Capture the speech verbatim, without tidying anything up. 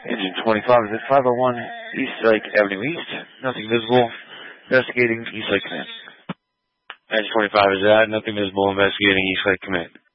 Engine twenty-five, is it five oh one East Lake Avenue East? Nothing visible. Investigating East Lake Command. Engine twenty-five, is that? Nothing visible. Investigating East Lake Command.